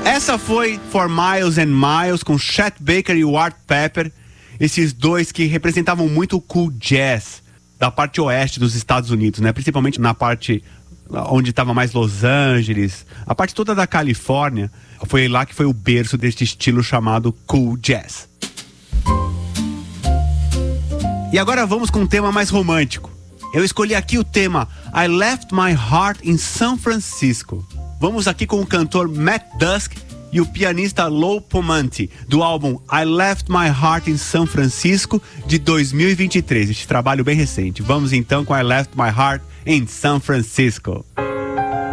Essa foi For Miles and Miles com Chet Baker e o Art Pepper, esses dois que representavam muito o cool jazz da parte oeste dos Estados Unidos, né? Principalmente na parte onde estava mais Los Angeles, a parte toda da Califórnia, foi lá que foi o berço deste estilo chamado cool jazz. E agora vamos com um tema mais romântico. Eu escolhi aqui o tema I Left My Heart in San Francisco. Vamos aqui com o cantor Matt Dusk e o pianista Lou Pomanti, do álbum I Left My Heart in San Francisco, de 2023. Este trabalho bem recente. Vamos então com I Left My Heart in San Francisco.